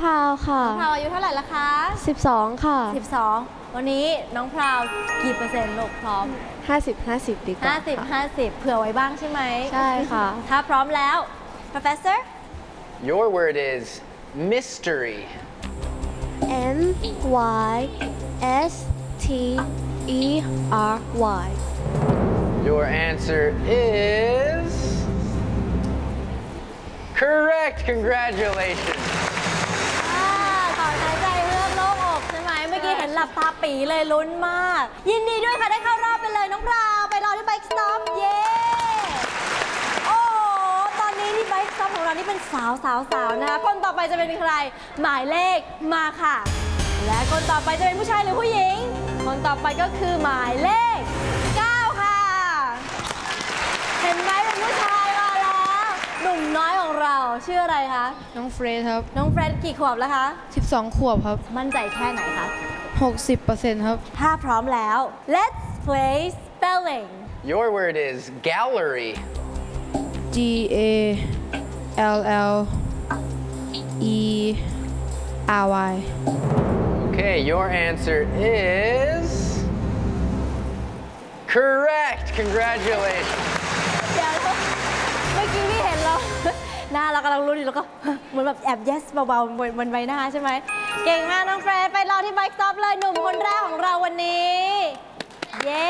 พราวค่ะน้องพราวอายุเท่าไหร่ละคะ 12ค่ะ 12วันนี้น้องพราวกี่เปอร์เซ็นต์ลูกพร้อม 50ดีกว่า 50เผื่อไว้บ้างใช่ไหมใช่ค่ะถ้าพร้อมแล้ว Professor Your word is mystery MYSTERY Your answer is correct. Congratulations. ถอนหายใจเพื่อโล่งอกใช่ไหมเมื่อกี้เห็นหลับตาปีเลยลุ้นมาก ยินดีด้วยค่ะได้เข้ารอบไปเลยน้องพราวไปรอที่ Bike Stop เย้โอ้ตอนนี้ที่ Bike Stop ของเรานี่เป็นสาวนะคะคนต่อไปจะเป็นใครหมายเลขมาค่ะและคนต่อไปจะเป็นผู้ชายหรือผู้หญิงคนต่อไปก็คือหมายเลข9ค่ะเห็นไหมเป็นผู้ชายมาแล้วหนุ่มน้อยของเราชื่ออะไรคะน้องเฟรดครับน้องเฟรดกี่ขวบแล้วคะ 12 ขวบครับมั่นใจแค่ไหนคะ 60%ครับถ้าพร้อมแล้ว let's play spelling Your word is gallery GALLERY Okay, your answer is correct. Congratulations. เดี๋ยวเมื่อกี้พี่เห็นเราหน้าเรากำลังลุ้นอยู่แล้วก็เหมือนแบบแอบ yes เบาๆบนใบหน้าใช่ไหมเก่งมากน้องเฟรดไปรอที่ Bike Stop เลยหนุ่มคนแรกของเราวันนี้เย้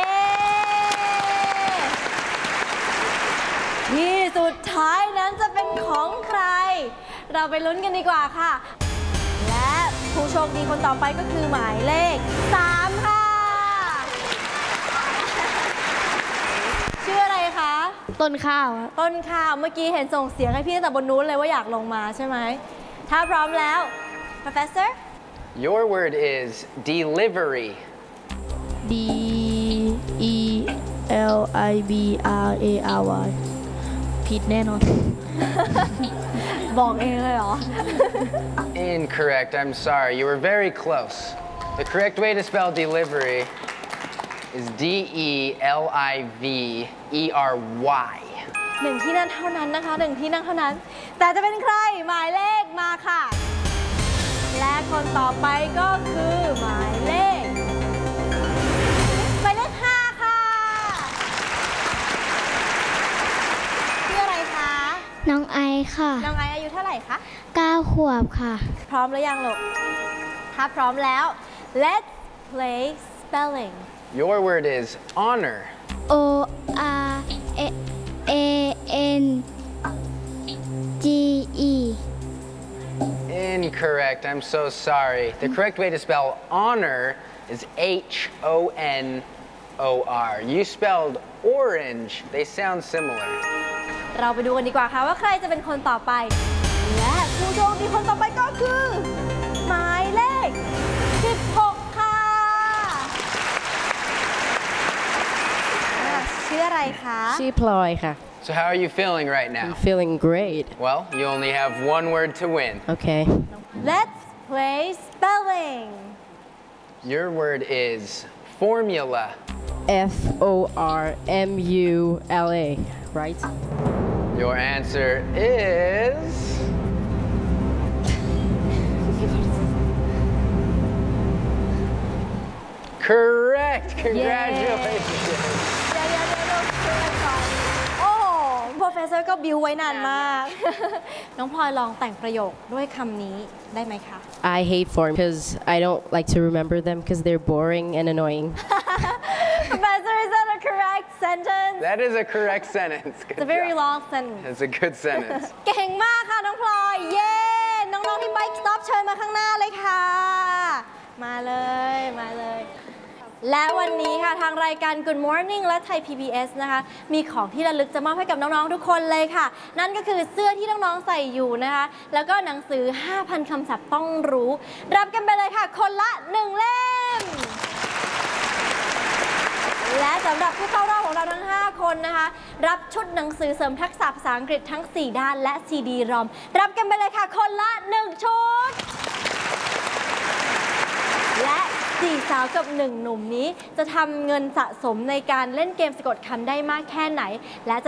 ที่สุดท้ายนั้นจะเป็นของใครเราไปลุ้นกันดีกว่าค่ะและผู้โชคดีคนต่อไปก็คือหมายเลข3ค่ะชื่ออะไรคะต้นข้าวต้นข้าวเมื่อกี้เห็นส่งเสียงให้พี่ตั้งแต่บนนู้นเลยว่าอยากลงมาใช่ไหมถ้าพร้อมแล้ว Professor Your word is delivery DELIBRARY ผิดแน่นอนบอกเองเลยเหรอ Incorrect. I'm sorry. You were very close. The correct way to spell delivery is DELIVERY หนึ่งที่นั่นเท่านั้นนะคะหนึ่งที่นั่งเท่านั้นแต่จะเป็นใครหมายเลขมาค่ะและคนต่อไปก็คือหมายเลข5ค่ะชื่ออะไรคะน้องไอค่ะน้องไออายุเท่าไหร่คะ 9 ขวบค่ะพร้อมหรือยังลูกถ้าพร้อมแล้ว let's play spelling Your word is honor ORANGE Incorrect. I'm so sorry. The correct way to spell honor is HONOR. You spelled orange. They sound similar. เราไปดูกันดีกว่าค่ะว่าใครจะเป็นคนต่อไปและผู้โชคดีคนต่อไปก็คือหมายเลข16ค่ะชื่ออะไรคะชื่อพลอยค่ะ So how are you feeling right now? I'm feeling great Well, you only have one word to win. Okay Let's play spelling Your word is formula FORMULA right Your answer is correct. Congratulations. เดี๋ยวก่อนโอ้โห Professor ก็บิวไว้นานมาก น้องพลอยลองแต่งประโยคด้วยคำนี้ได้ไหมคะ I hate form because I don't like to remember them because they're boring and annoying Professor is that a correct sentence That is a correct sentence. Good It's a very job. long sentence It's a good sentence. เก่งมากค่ะน้องพลอยเย้น้องๆที่ Bike Stop เชิญมาข้างหน้าเลยค่ะมาเลยและวันนี้ค่ะทางรายการ Good Morning และไทย PBS นะคะมีของที่ระลึกจะมอบให้กับน้องๆทุกคนเลยค่ะนั่นก็คือเสื้อที่น้องๆใส่อยู่นะคะแล้วก็หนังสือ 5,000 คำศัพท์ต้องรู้รับกันไปเลยค่ะคนละ1เล่มและสำหรับผู้เข้ารอบของเราทั้ง5คนนะคะรับชุดหนังสือเสริมทักษะภาษาอังกฤษทั้ง4ด้านและ CD ROM รับกันไปเลยค่ะคนละ1ชุดและ4สาวกับ1หนุ่มนี้จะทำเงินสะสมในการเล่นเกมสะกดคำได้มากแค่ไหนและจะ